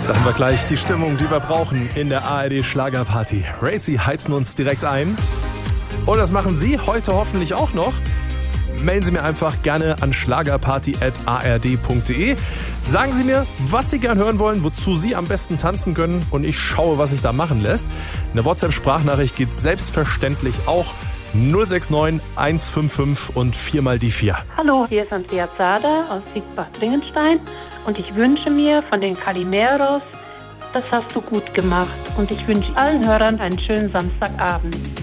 Da haben wir gleich die Stimmung, die wir brauchen in der ARD Schlagerparty. Racy heizen uns direkt ein. Und das machen Sie heute hoffentlich auch noch. Melden Sie mir einfach gerne an schlagerparty@ard.de. Sagen Sie mir, was Sie gern hören wollen, wozu Sie am besten tanzen können und ich schaue, was sich da machen lässt. Eine WhatsApp-Sprachnachricht geht selbstverständlich auch 069 155 und 4 mal die 4. Hallo, hier ist Andrea Zada aus Siegbad Dringenstein und ich wünsche mir von den Calimeros, das hast du gut gemacht und ich wünsche allen Hörern einen schönen Samstagabend.